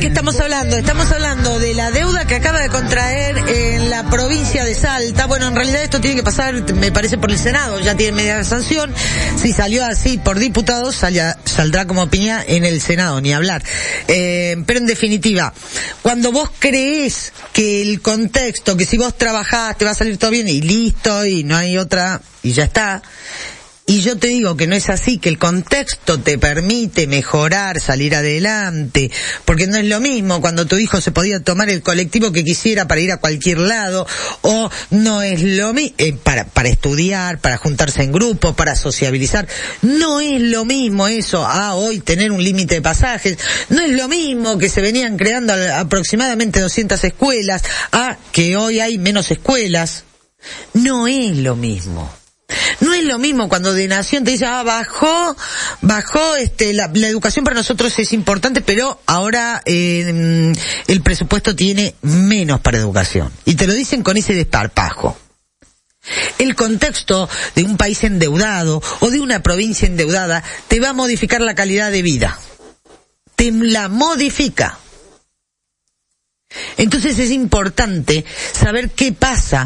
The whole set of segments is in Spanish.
qué estamos hablando? Estamos hablando de la deuda que acaba de contraer en la provincia de Salta. Bueno, en realidad esto tiene que pasar, me parece, por el Senado. Ya tiene media sanción. Si salió así por diputados, saldrá como piña en el Senado, ni hablar. Pero en definitiva, cuando vos creés que el contexto, que si vos trabajás te va a salir todo bien y listo, y no hay otra, y ya está. Y yo te digo que no es así, que el contexto te permite mejorar, salir adelante, porque no es lo mismo cuando tu hijo se podía tomar el colectivo que quisiera para ir a cualquier lado, o no es lo mismo, para estudiar, para juntarse en grupo, para sociabilizar, no es lo mismo eso, hoy tener un límite de pasajes, no es lo mismo que se venían creando aproximadamente 200 escuelas, que hoy hay menos escuelas, no es lo mismo. No es lo mismo cuando de Nación te dice, bajó, la educación para nosotros es importante, pero ahora el presupuesto tiene menos para educación. Y te lo dicen con ese desparpajo. El contexto de un país endeudado o de una provincia endeudada te va a modificar la calidad de vida. Te la modifica. Entonces es importante saber qué pasa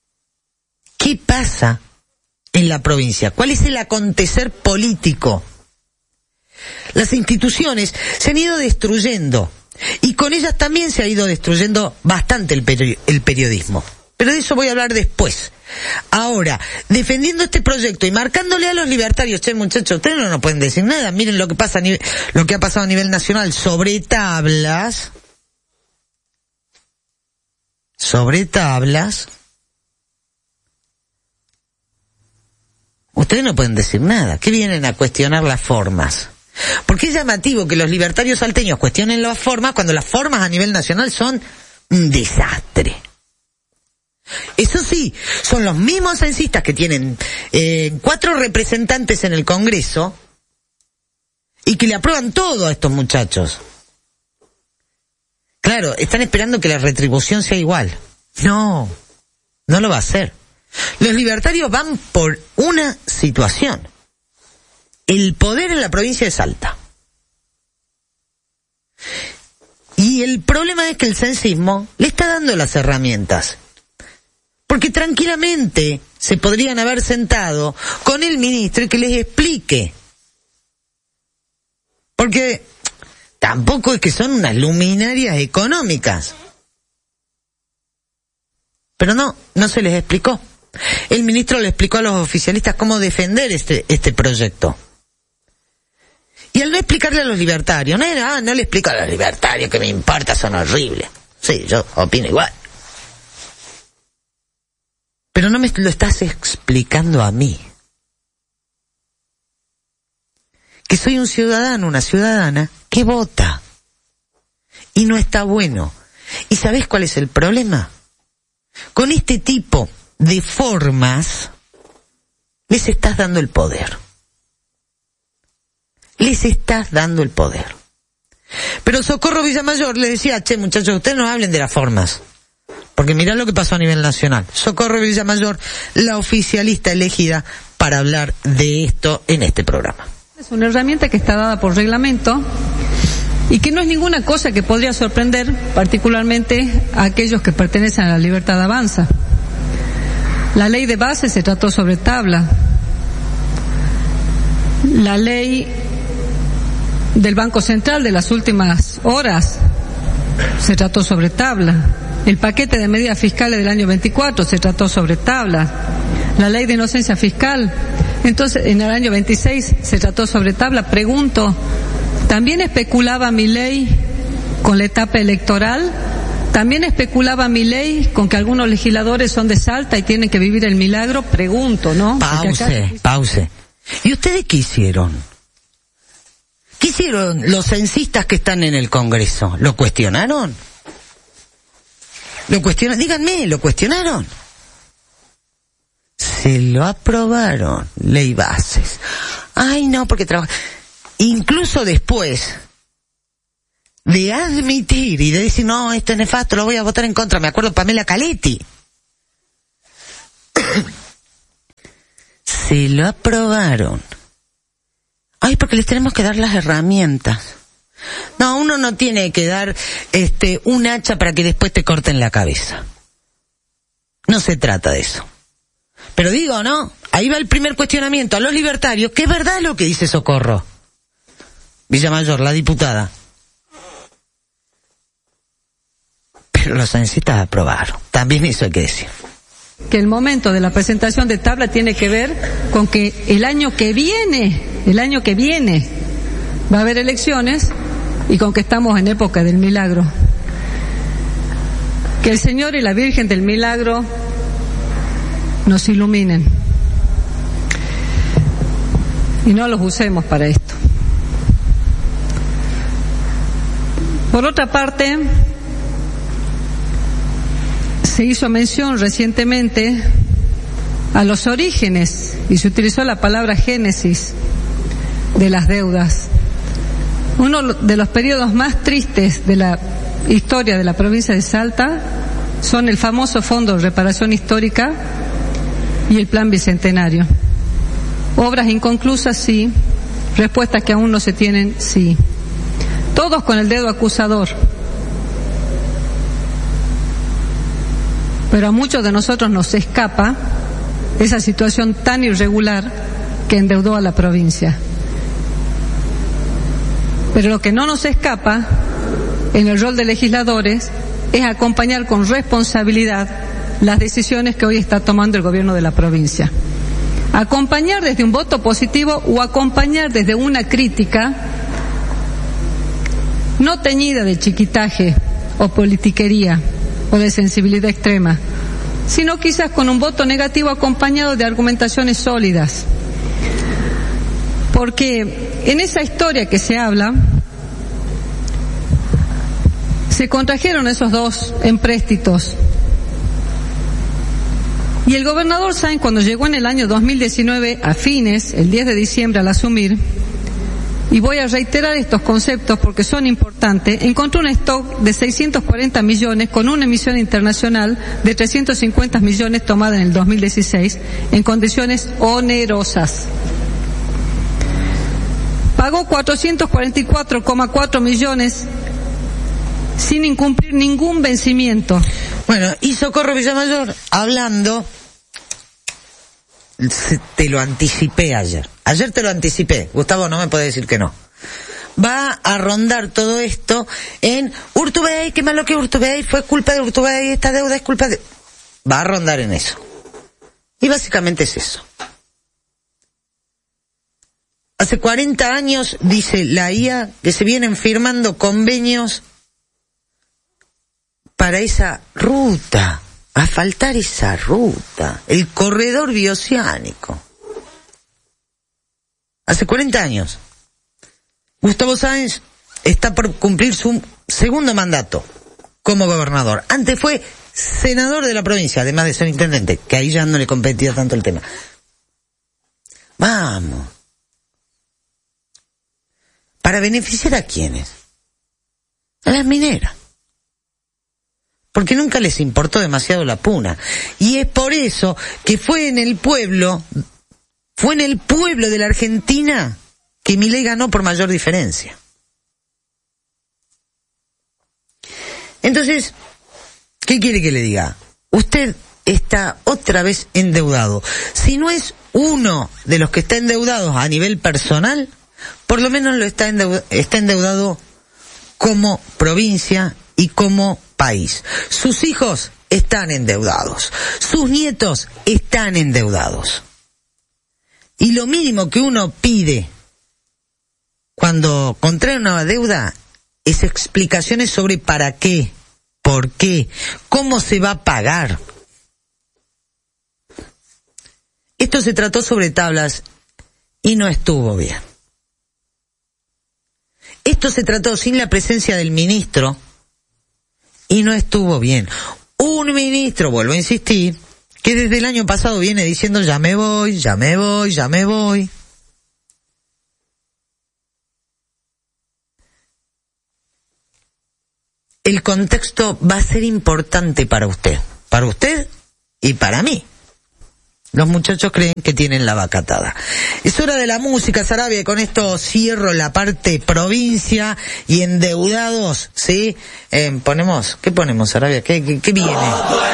en la provincia. ¿Cuál es el acontecer político? Las instituciones se han ido destruyendo y con ellas también se ha ido destruyendo bastante el periodismo. Pero de eso voy a hablar después. Ahora, defendiendo este proyecto y marcándole a los libertarios, muchachos, ustedes no nos pueden decir nada. Miren lo que pasa lo que ha pasado a nivel nacional sobre tablas. Ustedes no pueden decir nada. ¿Qué vienen a cuestionar las formas? Porque es llamativo que los libertarios salteños cuestionen las formas cuando las formas a nivel nacional son un desastre. Eso sí, son los mismos censistas que tienen 4 representantes en el Congreso y que le aprueban todo a estos muchachos. Claro, están esperando que la retribución sea igual. No lo va a hacer. Los libertarios van por una situación: el poder en la provincia de Salta. Y el problema es que el censismo le está dando las herramientas. Porque tranquilamente se podrían haber sentado con el ministro y que les explique. Porque tampoco es que son unas luminarias económicas. Pero no se les explicó. El ministro le explicó a los oficialistas cómo defender este proyecto. Y al no explicarle a los libertarios, no le explico a los libertarios que me importa, son horribles. Sí, yo opino igual. Pero no me lo estás explicando a mí. Que soy un ciudadano, una ciudadana que vota. Y no está bueno. ¿Y sabés cuál es el problema? Con este tipo de formas les estás dando el poder. Pero Socorro Villamayor le decía, muchachos, ustedes no hablen de las formas, porque mirá lo que pasó a nivel nacional. Socorro Villamayor, la oficialista elegida para hablar de esto en este programa. Es una herramienta que está dada por reglamento y que no es ninguna cosa que podría sorprender particularmente a aquellos que pertenecen a la Libertad Avanza. La ley de base se trató sobre tabla. La ley del Banco Central de las últimas horas se trató sobre tabla. El paquete de medidas fiscales del año 24 se trató sobre tabla. La ley de inocencia fiscal, entonces, en el año 26 se trató sobre tabla. Pregunto, ¿también especulaba Milei con la etapa electoral? ¿También especulaba Milei con que algunos legisladores son de Salta y tienen que vivir el milagro? Pregunto, ¿no? Pause. ¿Y ustedes qué hicieron? ¿Qué hicieron los censistas que están en el Congreso? ¿Lo cuestionaron? Díganme, ¿lo cuestionaron? Se lo aprobaron, ley bases. No, porque incluso después de admitir y de decir, no, esto es nefasto, lo voy a votar en contra. Me acuerdo Pamela Caletti. Se lo aprobaron. Porque les tenemos que dar las herramientas. No, uno no tiene que dar un hacha para que después te corten la cabeza. No se trata de eso. Pero digo, ¿no? Ahí va el primer cuestionamiento a los libertarios, que es verdad lo que dice Socorro Villamayor, la diputada. Pero los sancistas aprobaron. También eso hay que decir. Que el momento de la presentación de tabla tiene que ver con que el año que viene va a haber elecciones y con que estamos en época del milagro. Que el Señor y la Virgen del Milagro nos iluminen y no los usemos para esto. Por otra parte, se hizo mención recientemente a los orígenes y se utilizó la palabra génesis de las deudas. Uno de los periodos más tristes de la historia de la provincia de Salta son el famoso Fondo de Reparación Histórica y el Plan Bicentenario. Obras inconclusas, sí. Respuestas que aún no se tienen, sí. Todos con el dedo acusador. Pero a muchos de nosotros nos escapa esa situación tan irregular que endeudó a la provincia. Pero lo que no nos escapa en el rol de legisladores es acompañar con responsabilidad las decisiones que hoy está tomando el gobierno de la provincia. Acompañar desde un voto positivo o acompañar desde una crítica no teñida de chiquitaje o politiquería o de sensibilidad extrema, sino quizás con un voto negativo acompañado de argumentaciones sólidas. Porque en esa historia que se habla, se contrajeron esos dos empréstitos. Y el gobernador Sáenz, cuando llegó en el año 2019, a fines, el 10 de diciembre al asumir, y voy a reiterar estos conceptos porque son importantes, encontró un stock de 640 millones con una emisión internacional de 350 millones tomada en el 2016 en condiciones onerosas. Pagó 444,4 millones sin incumplir ningún vencimiento. Bueno, y Socorro Villamayor, hablando, te lo anticipé ayer. Ayer te lo anticipé. Gustavo no me puede decir que no. Va a rondar todo esto en Urtubey, qué malo que Urtubey, fue culpa de Urtubey, esta deuda es culpa de... Va a rondar en eso. Y básicamente es eso. Hace 40 años, dice la IA, que se vienen firmando convenios para esa ruta, asfaltar esa ruta, el corredor bioceánico. Hace 40 años. Gustavo Sáenz está por cumplir su segundo mandato como gobernador. Antes fue senador de la provincia, además de ser intendente, que ahí ya no le competía tanto el tema. Vamos. ¿Para beneficiar a quiénes? A las mineras. Porque nunca les importó demasiado la puna. Y es por eso que fue en el pueblo de la Argentina que Milei ganó por mayor diferencia. Entonces, ¿qué quiere que le diga? Usted está otra vez endeudado. Si no es uno de los que está endeudados a nivel personal, por lo menos lo está endeudado como provincia y como país. Sus hijos están endeudados. Sus nietos están endeudados. Y lo mínimo que uno pide cuando contrae una deuda es explicaciones sobre para qué, por qué, cómo se va a pagar. Esto se trató sobre tablas y no estuvo bien. Esto se trató sin la presencia del ministro y no estuvo bien. Un ministro, vuelvo a insistir, que desde el año pasado viene diciendo ya me voy, ya me voy, ya me voy. El contexto va a ser importante para usted y para mí. Los muchachos creen que tienen la vaca atada. Es hora de la música, Sarabia, y con esto cierro la parte provincia y endeudados, ¿sí? ¿Qué ponemos, Sarabia? ¿Qué viene?